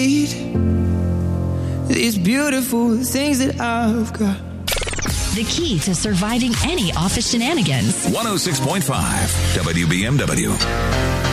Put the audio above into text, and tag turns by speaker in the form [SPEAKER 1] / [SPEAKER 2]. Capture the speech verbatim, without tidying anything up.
[SPEAKER 1] These beautiful things that I've got.
[SPEAKER 2] The key to surviving any office shenanigans.
[SPEAKER 3] one oh six point five W B M W.